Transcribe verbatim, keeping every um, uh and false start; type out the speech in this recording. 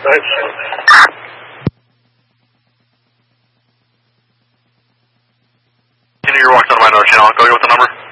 right. Continue your walks on my north channel. Go with the number.